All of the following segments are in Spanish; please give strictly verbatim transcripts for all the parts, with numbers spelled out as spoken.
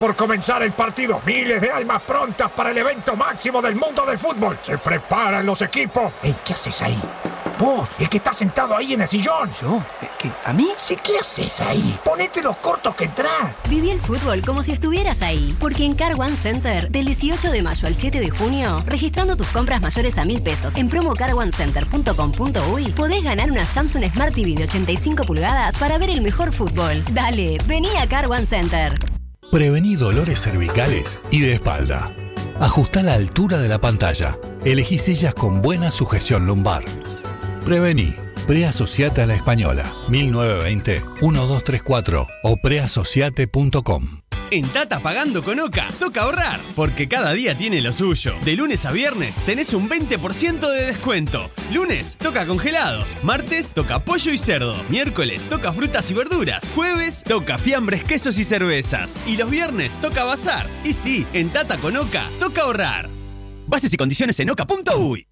Por comenzar el partido, miles de almas prontas para el evento máximo del mundo del fútbol. Se preparan los equipos. Ey, ¿qué haces ahí? Vos, el que está sentado ahí en el sillón. ¿Yo? ¿Qué? ¿A mí? Sí, ¿qué haces ahí? Ponete los cortos que entrás. Viví el fútbol como si estuvieras ahí. Porque en Car One Center, del dieciocho de mayo al siete de junio, registrando tus compras mayores a mil pesos en promo car one center punto com punto uy, podés ganar una Samsung Smart T V de ochenta y cinco pulgadas para ver el mejor fútbol. Dale, vení a Car One Center. Prevení dolores cervicales y de espalda. Ajustá la altura de la pantalla. Elegí sillas con buena sujeción lumbar. Prevení. Preasociate a la Española. mil novecientos veinte, doce treinta y cuatro o preasociate punto com. En Tata Pagando con Oca, toca ahorrar, porque cada día tiene lo suyo. De lunes a viernes tenés un veinte por ciento de descuento. Lunes toca congelados, martes toca pollo y cerdo, miércoles toca frutas y verduras, jueves toca fiambres, quesos y cervezas. Y los viernes toca bazar. Y sí, en Tata con Oca, toca ahorrar. Bases y condiciones en oca punto uy.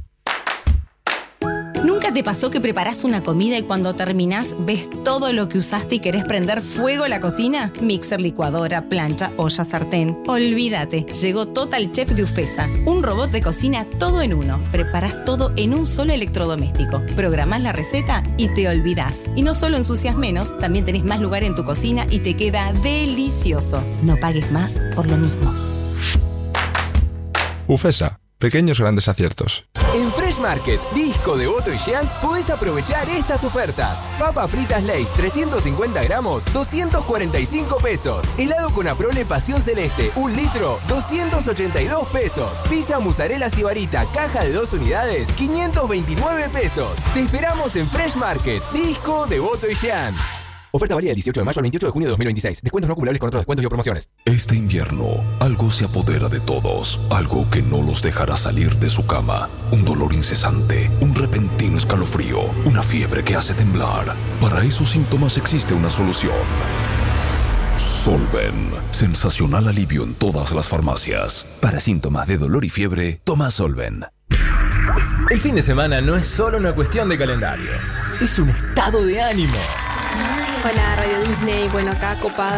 ¿Nunca te pasó que preparás una comida y cuando terminás ves todo lo que usaste y querés prender fuego a la cocina? Mixer, licuadora, plancha, olla, sartén. Olvídate, llegó Total Chef de Ufesa. Un robot de cocina todo en uno. Preparás todo en un solo electrodoméstico. Programás la receta y te olvidás. Y no solo ensucias menos, también tenés más lugar en tu cocina y te queda delicioso. No pagues más por lo mismo. Ufesa. Pequeños grandes aciertos. En Fresh Market, Disco, Devoto y Jean, podés aprovechar estas ofertas. Papas fritas Lay's trescientos cincuenta gramos, doscientos cuarenta y cinco pesos. Helado con Aprole Pasión Celeste, un litro, doscientos ochenta y dos pesos. Pizza mozzarella sibarita, caja de dos unidades, quinientos veintinueve pesos. Te esperamos en Fresh Market, Disco, Devoto y Jean. Oferta varía del dieciocho de mayo al veintiocho de junio de dos mil veintiséis. Descuentos no acumulables con otros descuentos y o promociones. Este invierno, algo se apodera de todos. Algo que no los dejará salir de su cama. Un dolor incesante, un repentino escalofrío, una fiebre que hace temblar. Para esos síntomas existe una solución. Solven. Sensacional alivio en todas las farmacias. Para síntomas de dolor y fiebre, toma Solven. El fin de semana no es solo una cuestión de calendario. Es un estado de ánimo. Hola, Radio Disney. Bueno, acá copada